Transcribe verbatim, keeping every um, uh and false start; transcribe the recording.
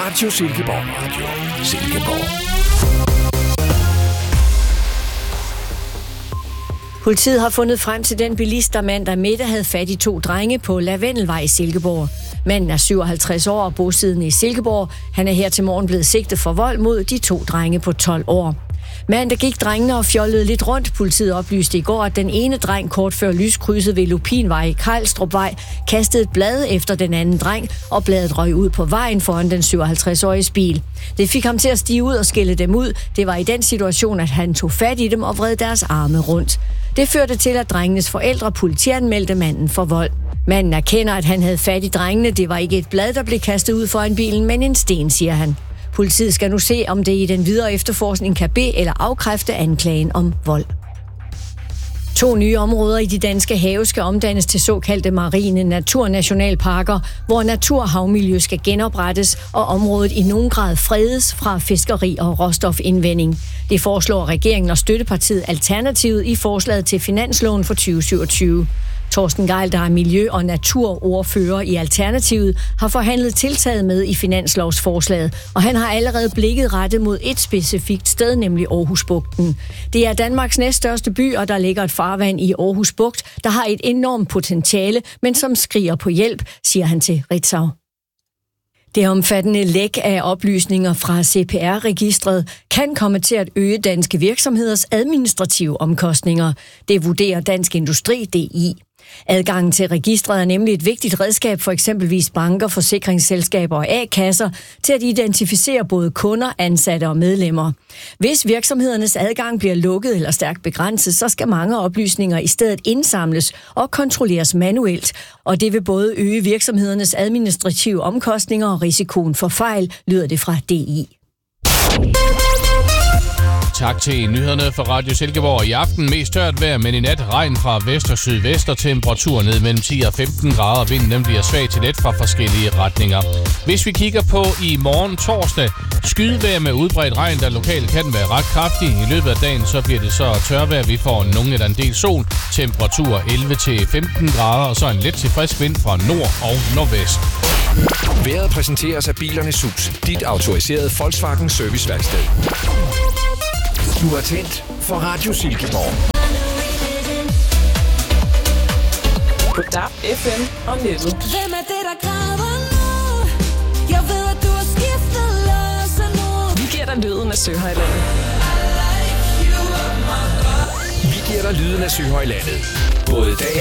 Radio Silkeborg. Radio Silkeborg. Politiet har fundet frem til den bilist, der mandag middag havde fat i to drenge på Lavendelvej i Silkeborg. Manden er syvoghalvtreds år og bosiddende i Silkeborg. Han er her til morgen blevet sigtet for vold mod de to drenge på tolv år. Mandag gik drengene og fjollede lidt rundt. Politiet oplyste i går, at den ene dreng kort før lyskrydset ved Lupinvej i Kejlstrupvej kastede et blad efter den anden dreng, og bladet røg ud på vejen foran den syvoghalvtreds-årige bil. Det fik ham til at stige ud og skælde dem ud. Det var i den situation, at han tog fat i dem og vred deres arme rundt. Det førte til, at drengenes forældre politianmeldte manden for vold. Manden erkender, at han havde fat i drengene. Det var ikke et blad, der blev kastet ud foran bilen, men en sten, siger han. Politiet skal nu se, om det i den videre efterforskning kan be- eller afkræfte anklagen om vold. To nye områder i de danske have skal omdannes til såkaldte marine naturnationalparker, hvor natur- og havmiljø skal genoprettes, og området i nogen grad fredes fra fiskeri og råstofindvinding. Det foreslår regeringen og støttepartiet Alternativet i forslaget til finansloven for tyve syvogtyve. Torsten Gejl, der er miljø- og naturordfører i Alternativet, har forhandlet tiltaget med i finanslovsforslaget, og han har allerede blikket rettet mod et specifikt sted, nemlig Aarhusbugten. Det er Danmarks næststørste by, og der ligger et farvand i Aarhus Bugt, der har et enormt potentiale, men som skriger på hjælp, siger han til Ritzau. Det omfattende læk af oplysninger fra C P R-registret kan komme til at øge danske virksomheders administrative omkostninger. Det vurderer Dansk Industri D I. Adgangen til registret er nemlig et vigtigt redskab for eksempelvis banker, forsikringsselskaber og A-kasser til at identificere både kunder, ansatte og medlemmer. Hvis virksomhedernes adgang bliver lukket eller stærkt begrænset, så skal mange oplysninger i stedet indsamles og kontrolleres manuelt, og det vil både øge virksomhedernes administrative omkostninger og risikoen for fejl, lyder det fra D I. Tak til nyhederne fra Radio Silkeborg. I aften mest tørt vejr, men i nat regn fra vest og sydvest og temperatur ned mellem ti og femten grader. Vinden den bliver svag til let fra forskellige retninger. Hvis vi kigger på i morgen torsdag, skydevejr med udbredt regn, der lokalt kan være ret kraftig. I løbet af dagen så bliver det så tørvejr. Vi får nogen eller en del sol. Temperatur elleve til femten grader, og så en let til frisk vind fra nord og nordvest. Vejret præsenteres af Bilernes Hus, dit autoriserede Volkswagen serviceværksted. Du er tændt for Radio Silkeborg. På D A B, F M og nettet. Hvem er det, der græder nu? Jeg ved, at du har skiftet lås nu. Vi giver dig lyden af Søhøjlandet. Vi giver dig lyden af Søhøjlandet. Både dag